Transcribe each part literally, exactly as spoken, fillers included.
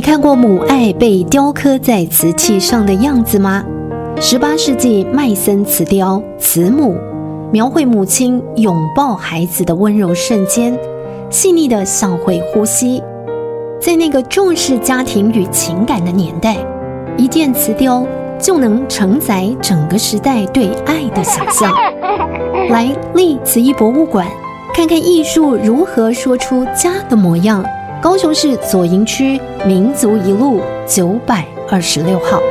你看过母爱被雕刻在瓷器上的样子吗？十八世纪麦森瓷雕《慈母》描绘母亲拥抱孩子的温柔瞬间，细腻的像会呼吸。在那个重视家庭与情感的年代，一件瓷雕就能承载整个时代对爱的想象。来历慈艺博物馆看看艺术如何说出家的模样。高雄市左营区民族一路九百二十六号。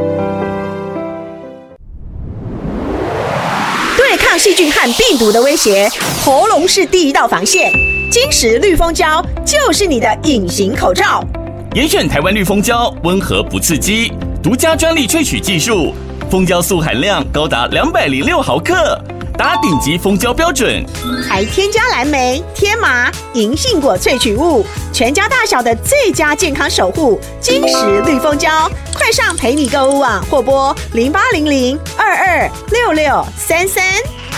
对抗细菌和病毒的威胁，喉咙是第一道防线。金石绿蜂胶就是你的隐形口罩。 严选台湾绿蜂胶，温和不刺激，独家专利萃取技术，蜂胶素含量高达两百零六毫克，达顶级蜂胶标准， 还添加蓝莓、天麻、银杏果萃取物，全家大小的最佳健康守护。金石绿蜂胶，快上陪你购物网或拨零八零零二二六六三三。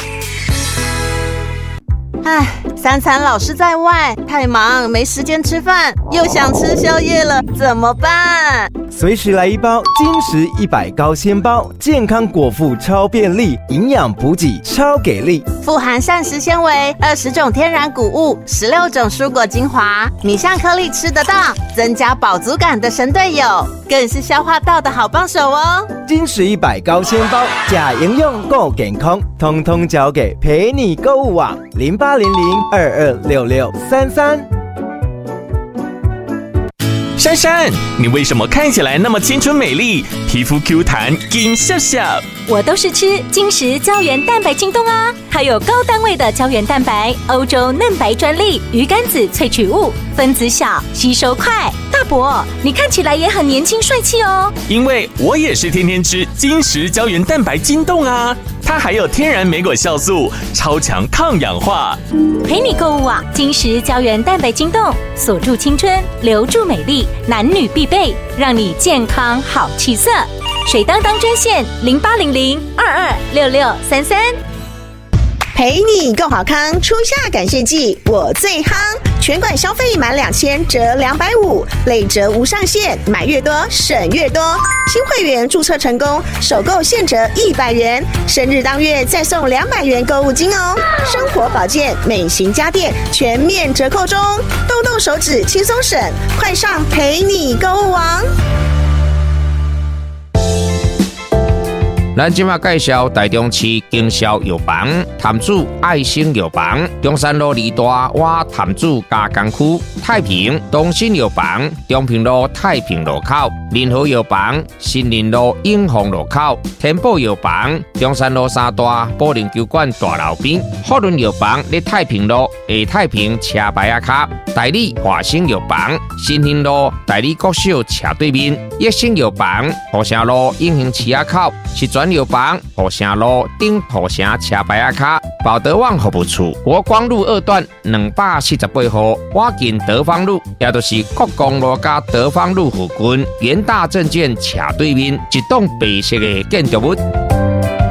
唉，三餐老是在外，太忙没时间吃饭，又想吃宵夜了，怎么办？ 随时来一包金石一百高纤包，健康果腹超便利，营养补给超给力， 富含膳食纤维、二十种天然谷物、十六种蔬果精华，米香颗粒吃得到，增加饱足感的神队友，更是消化道的好帮手哦。 金石一百高纤包，假营养够健康，通通交给陪你购物网零八零零二二六六三三。 珊珊，你为什么看起来那么青春美丽，皮肤 Q 弹，金笑笑？ 我都是吃金石胶原蛋白晶冻啊，它有高单位的胶原蛋白，欧洲嫩白专利，鱼肝子萃取物，分子小，吸收快。大伯，你看起来也很年轻帅气哦。 因为我也是天天吃金石胶原蛋白晶冻啊，它还有天然莓果酵素，超强抗氧化。 陪你购物网，金石胶原蛋白晶冻，锁住青春，留住美丽，男女必备，让你健康好气色。水当当专线零八零零二二六六三三。 陪你更好康，初夏感谢季我最夯，全馆消费满两千折两百五，累折无上限，买越多省越多。新会员注册成功，首购现折一百元，生日当月再送两百元购物金哦。生活保健、美型家电全面折扣中，动动手指轻松省，快上陪你购物网。 咱今麦介绍台中市经销药房潭子爱心药房，中山路二大瓦潭子加工区，太平东新药房中平路太平路口，联合药房新林路永丰路口，天宝药房中山路三大保龄球馆大楼边，福伦药房在太平路下太平车牌仔卡，代理华兴药房新兴路代理国小斜对面，益生药房河城路永兴市仔口，是专药房河城路顶土城车牌仔卡，保德旺服务处国光路二段两百四十八号，我近德芳路，也就是国光路加德芳路附近，元大证券斜对面一栋白色的建筑物。